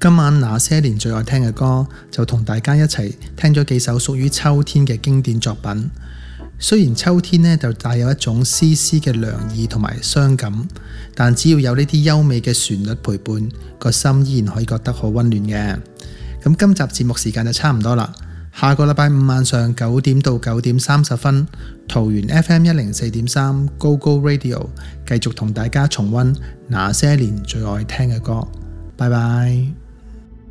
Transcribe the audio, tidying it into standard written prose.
今晚那些年最愛聽嘅歌，就同大家一齊聽咗幾首屬於秋天嘅經典作品。雖然秋天呢就帶有一種絲絲嘅涼意同埋傷感，但只要有呢啲優美嘅旋律陪伴，個心依然可以覺得好溫暖嘅。咁今集節目時間就差唔多啦，下個禮拜五晚上9點到9點30分，桃園 FM 104.3 Go Go Radio 繼續同大家重溫那些年最愛聽嘅歌。拜拜。